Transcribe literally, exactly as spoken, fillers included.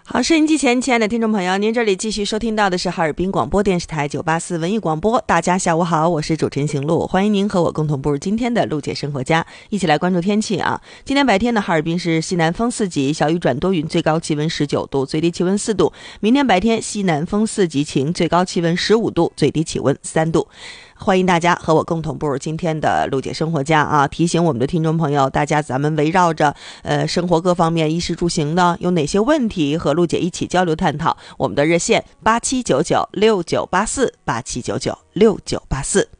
好，收音机前亲爱的听众朋友，您这里继续收听到的是哈尔滨广播电视台九八四文艺广播。大家下午好，我是主持人邢璐，欢迎您和我共同步入今天的陆姐生活家，一起来关注天气啊。今天白天的哈尔滨是西南风四级，小雨转多云，最高气温十九度，最低气温四度。明天白天西南风四级晴，最高气温十五度，最低气温三度。欢迎大家和我共同步入今天的陆姐生活家啊！提醒我们的听众朋友，大家咱们围绕着呃生活各方面衣食住行呢，有哪些问题和陆姐一起交流探讨？我们的热线八七九九六九八四八七九九六九八四。